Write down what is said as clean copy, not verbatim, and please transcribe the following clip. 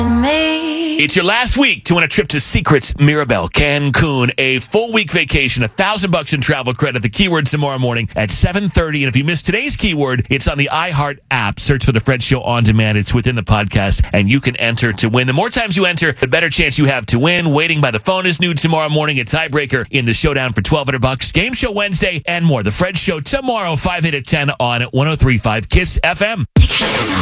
It's your last week to win a trip to Secrets Mirabel, Cancun. A full week vacation, $1,000 in travel credit. The keyword tomorrow morning at 7:30. And if you missed today's keyword, it's on the iHeart app. Search for The Fred Show On Demand. It's within the podcast, and you can enter to win. The more times you enter, the better chance you have to win. Waiting by the phone is new tomorrow morning. A tiebreaker in the showdown for $1,200. Game show Wednesday and more. The Fred Show tomorrow, 5 8 at 10 on 103.5 KISS FM.